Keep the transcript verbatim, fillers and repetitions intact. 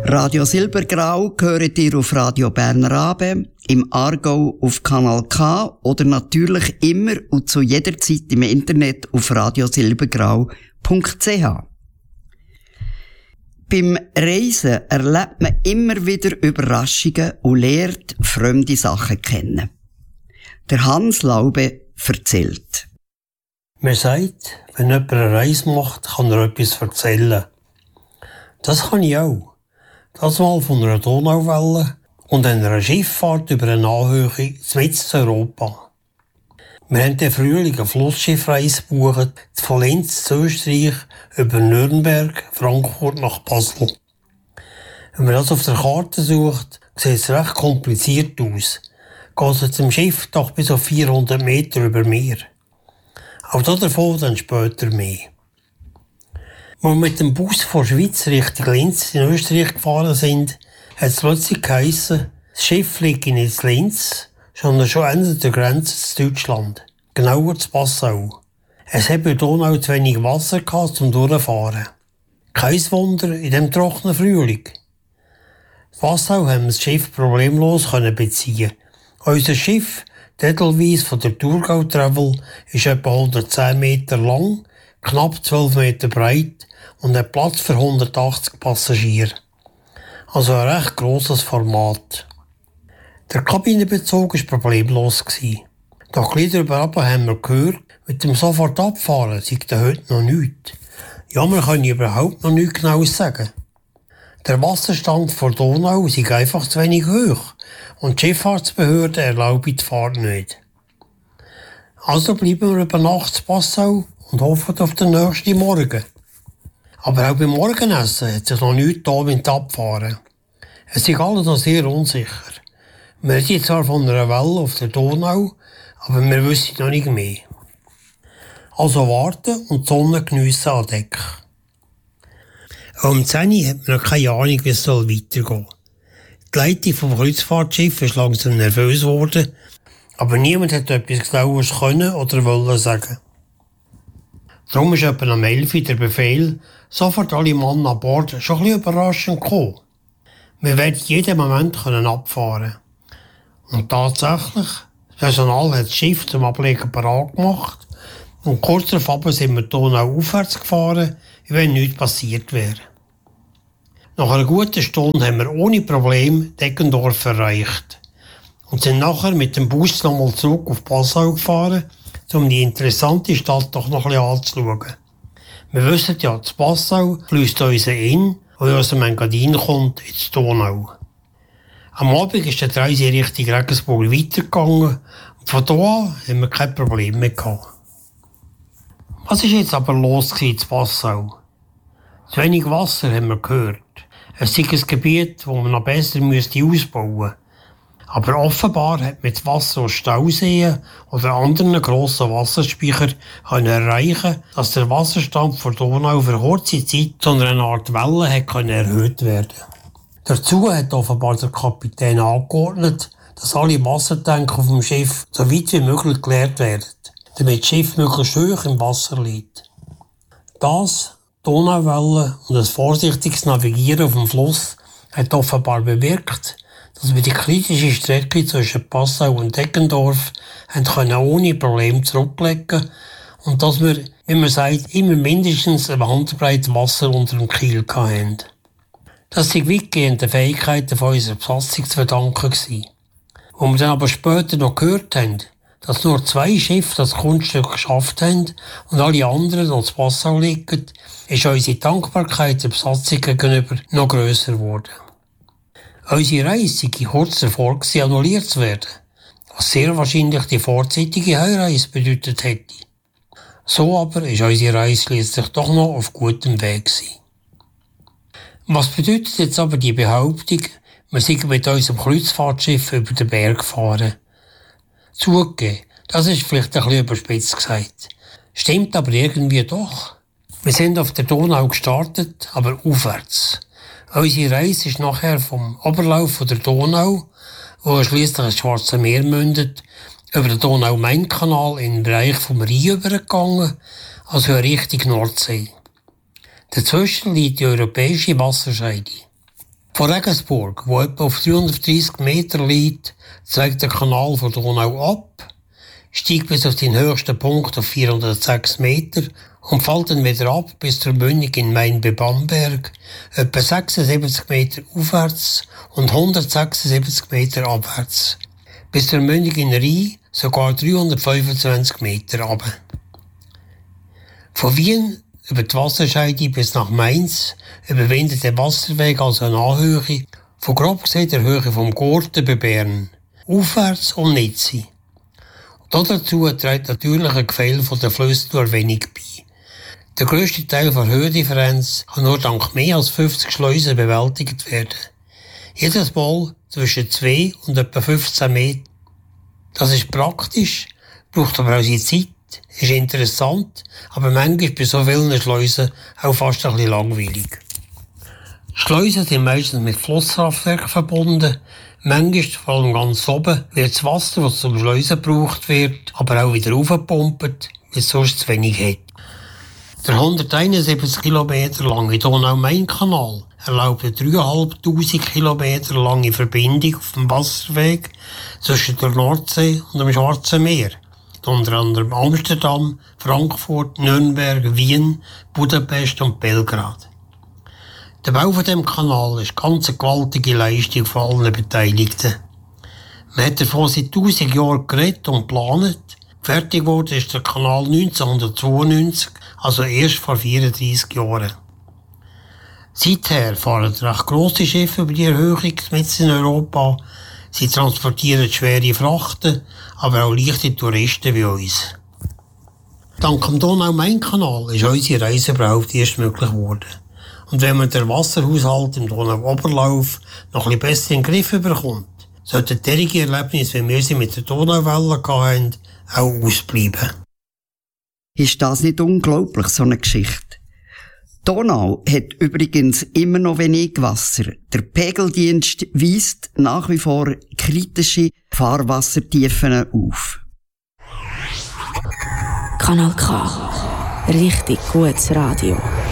Radio Silbergrau hört ihr auf Radio Berner Abe, im Aargau auf Kanal K oder natürlich immer und zu jeder Zeit im Internet auf radiosilbergrau punkt c h. Beim Reisen erlebt man immer wieder Überraschungen und lernt fremde Sachen kennen. Der Hans Laube erzählt. Man sagt, wenn jemand eine Reise macht, kann er etwas erzählen. Das kann ich auch. Das mal von einer Donauwelle und einer Schifffahrt über eine Anhöhe mitten in Europa. Wir haben den Frühling eine Flussschiffreise gebucht, von Linz zu Österreich über Nürnberg, Frankfurt nach Basel. Wenn man das auf der Karte sucht, sieht es recht kompliziert aus. Geht es zum Schiff doch bis auf vierhundert Meter über Meer. Auch davon dann später mehr. Als wir mit dem Bus von der Schweiz Richtung Linz in Österreich gefahren sind, hat es plötzlich geheissen, das Schiff liegt nicht in Linz, sondern schon Ende der Grenze zu Deutschland, genauer zu Passau. Es hat bei Donau zu wenig Wasser gehabt zum Durchfahren. Kein Wunder in dem trockenen Frühling. In Passau haben wir das Schiff problemlos beziehen. Unser Schiff, die Edelweiss von der Thurgau Travel, ist etwa hundertzehn Meter lang, knapp zwölf Meter breit und hat Platz für hundertachtzig Passagiere. Also ein recht grosses Format. Der Kabinenbezug war problemlos. Doch gleich darüber haben wir gehört, mit dem sofort abfahren sei da heute noch nichts. Ja, wir können überhaupt noch nichts Genaues sagen. Der Wasserstand vor Donau sei einfach zu wenig hoch und die Schifffahrtsbehörde erlauben die Fahrt nicht. Also bleiben wir über Nacht in Passau und hoffen auf den nächsten Morgen. Aber auch beim Morgenessen hat sich noch nichts da mit Abfahren. Es ist alles noch sehr unsicher. Wir reden zwar von einer Welle auf der Donau, aber wir wissen noch nicht mehr. Also warten und die Sonne geniessen an Deck. Um zehn Uhr hat man noch keine Ahnung, wie es weitergehen soll. Die Leitung vom Kreuzfahrtschiff ist langsam nervös geworden, aber niemand hat etwas Genaues können oder wollen sagen. Darum ist etwa am elf Uhr der Befehl, sofort alle Mann an Bord, schon ein bisschen überraschend gekommen. Wir werden jeden Moment können abfahren. Und tatsächlich, das Personal hat das Schiff zum Ablegen bereit gemacht und kurz darauf sind wir Donau aufwärts gefahren, wie wenn nichts passiert wäre. Nach einer guten Stunde haben wir ohne Problem Deggendorf erreicht und sind nachher mit dem Bus nochmal zurück auf Passau gefahren, um die interessante Stadt doch noch ein bisschen anzuschauen. Wir wissen ja, zu Passau fließt unser Inn, der aus dem Engadin kommt, ins Donau. Am Abend ist die Reise Richtung Regensburg weitergegangen und von da an haben wir kein Problem mehr gehabt. Was ist jetzt aber los zu Passau? Zu wenig Wasser haben wir gehört. Es ist ein Gebiet, das man noch besser müsste ausbauen müsste. Aber offenbar hat man das Wasser aus Stauseen oder anderen grossen Wasserspeichern erreichen, dass der Wasserstand vor Donau für kurze Zeit zu einer Art Welle hat erhöht werden. Dazu hat offenbar der Kapitän angeordnet, dass alle Wassertanks auf dem Schiff so weit wie möglich geleert werden, damit das Schiff möglichst hoch im Wasser liegt. Das, Donauwelle und das vorsichtiges Navigieren auf dem Fluss hat offenbar bewirkt, dass wir die kritische Strecke zwischen Passau und Deggendorf können ohne Probleme zurücklegen und dass wir, wie man sagt, immer mindestens eine Handbreit Wasser unter dem Kiel hatten. Das sind weitgehende Fähigkeiten von unserer Besatzung zu verdanken gewesen. Wo wir dann aber später noch gehört haben, dass nur zwei Schiffe das Kunststück geschafft haben und alle anderen noch zu Passau liegen, ist unsere Dankbarkeit der Besatzung gegenüber noch grösser geworden. Unsere Reise sei kurz davor gewesen, annulliert zu werden, was sehr wahrscheinlich die vorzeitige Heimreise bedeutet hätte. So aber ist unsere Reise schliesslich doch noch auf gutem Weg gewesen. Was bedeutet jetzt aber die Behauptung, wir sind mit unserem Kreuzfahrtschiff über den Berg gefahren? Zugegeben, das ist vielleicht ein bisschen überspitzt gesagt. Stimmt aber irgendwie doch. Wir sind auf der Donau gestartet, aber aufwärts. Unsere Reise ist nachher vom Oberlauf der Donau, wo schliesslich ins Schwarze Meer mündet, über den Donau-Main-Kanal in den Bereich vom Rhein übergegangen, also Richtung Nordsee. Dazwischen liegt die europäische Wasserscheide. Von Regensburg, wo etwa auf dreihundertdreissig Meter liegt, zeigt der Kanal von Donau ab, steigt bis auf den höchsten Punkt auf vierhundertsechs Meter und fällt dann wieder ab bis zur Mündung in Main bei Bamberg, etwa sechsundsiebzig Meter aufwärts und hundertsechsundsiebzig Meter abwärts. Bis zur Mündung in Rhein sogar dreihundertfünfundzwanzig Meter runter. Von Wien über die Wasserscheide bis nach Mainz überwindet der Wasserweg also eine Anhöhe von grob gesehen der Höhe vom Gurten bei Bern, aufwärts um Nizzi. Dazu trägt natürlich ein Gefälle von der Flüsse nur wenig bei. Der grösste Teil der Höhendifferenz kann nur dank mehr als fünfzig Schleusen bewältigt werden. Jedes Mal zwischen zwei und etwa fünfzehn Meter. Das ist praktisch, braucht aber auch seine Zeit, ist interessant, aber manchmal bei so vielen Schleusen auch fast ein bisschen langweilig. Schleusen sind meistens mit Flusskraftwerken verbunden. Manchmal, vor allem ganz oben, wird das Wasser, das zum Schleusen gebraucht wird, aber auch wieder aufgepumpt, weil es sonst zu wenig hat. Der hunderteinundsiebzig Kilometer lange Donau-Main-Kanal erlaubt eine dreitausendfünfhundert Kilometer lange Verbindung auf dem Wasserweg zwischen der Nordsee und dem Schwarzen Meer. Unter anderem Amsterdam, Frankfurt, Nürnberg, Wien, Budapest und Belgrad. Der Bau von dem Kanal ist ganz eine gewaltige Leistung von allen Beteiligten. Man hat davon seit tausend Jahren geredet und geplant. Fertig wurde ist der Kanal neunzehnhundertzweiundneunzig, also erst vor vierunddreissig Jahren. Seither fahren recht grosse Schiffe über die Erhöhung mit in Europa. Sie transportieren schwere Frachten, aber auch leichte Touristen wie uns. Dank dem Donau-Main-Kanal ist unsere Reise überhaupt erst möglich geworden. Und wenn man den Wasserhaushalt im Donau-Oberlauf noch ein bisschen besser in den Griff bekommt, sollten derige Erlebnisse, wie wir sie mit der Donauwelle hatten, auch ausbleiben. Ist das nicht unglaublich, so eine Geschichte? Die Donau hat übrigens immer noch wenig Wasser. Der Pegeldienst weist nach wie vor kritische Fahrwassertiefen auf. Kanal K. Richtig gutes Radio.